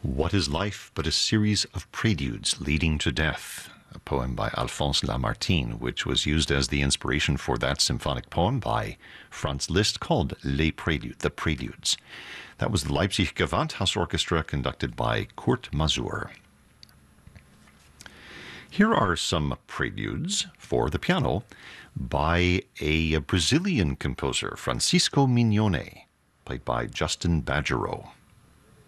What is life but a series of preludes leading to death? A poem by Alphonse Lamartine, which was used as the inspiration for that symphonic poem by Franz Liszt called Les Préludes, the Preludes. That was the Leipzig Gewandhaus Orchestra conducted by Kurt Masur. Here are some preludes for the piano by a Brazilian composer, Francisco Mignone, played by Justin Badgerow.